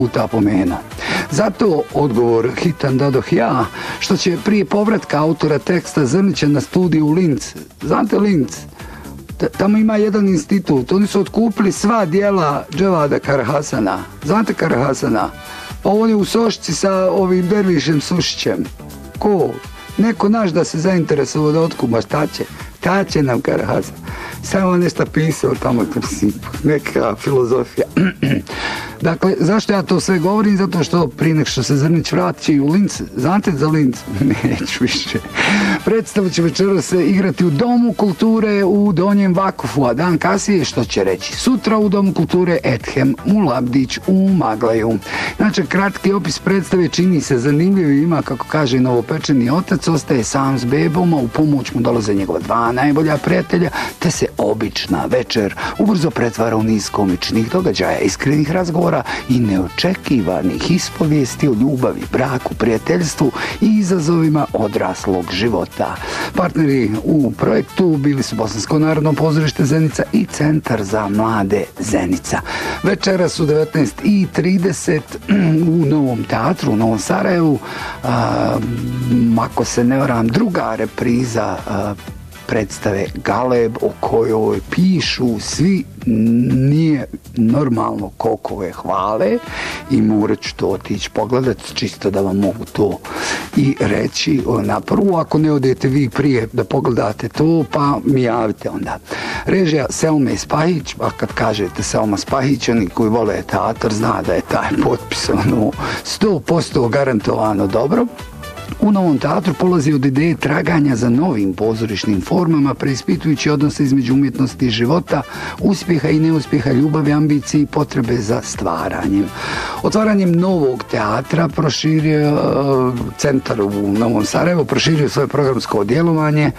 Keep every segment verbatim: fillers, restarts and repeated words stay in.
puta pomenuo. Zato odgovor hitan dadoh ja, što će prije povratka autora teksta Zrnića na studiju u Linz. Znate Linz? Tamo ima jedan institut, oni su otkupili sva dijela Dževada Karahasana. Znate Karahasana? Pa on je u Sošci sa ovim Dervišem Sušićem. Ko? Neko naš da se zainteresovao da otkupa, šta će? Šta će nam Karahasan? Samo nešto pisao tamo, neka filozofija. Dakle, zašto ja to sve govorim? Zato što prije nek što se Zrnić vrati u Linz, znate za Linz? Neću više. Predstavu će večera se igrati u Domu kulture u Donjem Vakufu, a dan kasnije što će reći? Sutra u Domu kulture Ethem u Labdić u Maglaju. Znači, kratki opis predstave čini se zanimljiv i ima, kako kaže novopečeni otac, ostaje sam s bebom, a u pomoć mu dolaze njegova dva najbolja prijatelja, te se obična večer ubrzo pretvara u niz komičnih događaja, iskrenih razgovora i neočekivanih ispovijesti o ljubavi, braku, prijateljstvu i izazovima odraslog života. Partneri u projektu bili su Bosansko narodno pozorište Zenica i Centar za mlade Zenica. Večeras u devetnaest i trideset u Novom teatru, u Novom Sarajevu, a, ako se ne varam, druga repriza a, predstave Galeb, o kojoj pišu svi, nije normalno koliko je hvale i morat ću to otići pogledat, čisto da vam mogu to i reći na prvu. Ako ne odete vi prije da pogledate to, pa mi javite onda. Režija Selme Spahić, a kad kažete Selma Spahić, oni koji vole teatar zna da je taj potpis ono sto posto garantovano dobro. U Novom teatru polazi od ideje traganja za novim pozorišnim formama, preispitujući odnose između umjetnosti i života, uspjeha i neuspjeha, ljubavi, ambicije i potrebe za stvaranjem. Otvaranjem novog teatra proširio uh, centar u Novom Sarajevu, proširio svoje programsko djelovanje,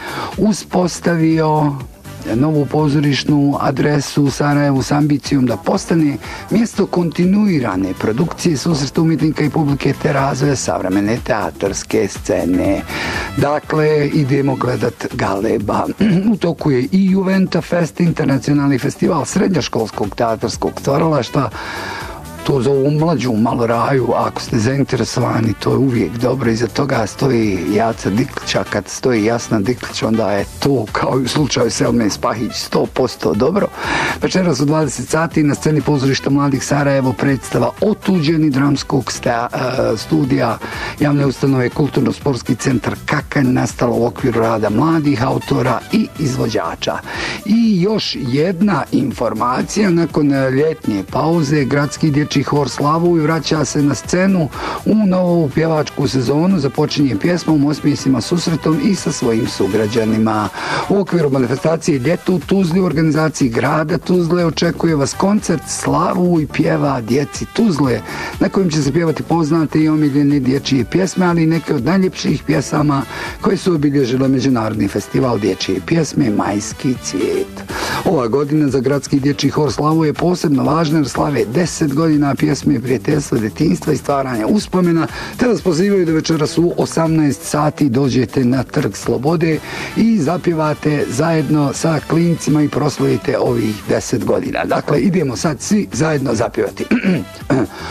uspostavio novu pozorišnu adresu u Sarajevu s ambicijom da postane mjesto kontinuirane produkcije, susreta umjetnika i publike te razvoja savremene teatarske scene. Dakle, idemo gledat Galeba. U toku je i Juventa Fest, internacionalni festival srednjoškolskog teatarskog stvaralaštva. To za ovu mlađu malo raju, ako ste zainteresovani, to je uvijek dobro. Iza toga stoji Jaca Diklića, kad stoji Jasna Diklić, onda je to, kao i u slučaju Selme Spahić, sto posto dobro. Večeras u dvadeset sati na sceni pozorišta Mladih Sarajevo predstava Otuđeni dramskog sta, uh, studija javne ustanove Kulturno-sportski centar Kakanj, nastalo u okviru rada mladih autora i izvođača. I još jedna informacija, nakon ljetnje pauze, gradski dječji Hor Slavuj vraća se na scenu u novu pjevačku sezonu, započinje pjesmom, osmijesima, susretom i sa svojim sugrađanima. U okviru manifestacije Ljeto u Tuzli u organizaciji grada Tuzle očekuje vas koncert Slavuj pjeva djeci Tuzle, na kojem će se pjevati poznate i omiljene dječje pjesme, ali i neke od najljepših pjesama koje su obilježile Međunarodni festival dječje pjesme Majski cvijet. Ova godina za gradski dječji hor Slavuj je posebno važna jer slave deset godina pjesme prijateljstva, detinjstva i stvaranja uspomena, te vas pozivaju da večeras u osamnaest sati dođete na Trg Slobode i zapjevate zajedno sa klincima i proslavite ovih deset godina. Dakle, idemo sad svi zajedno zapjevati.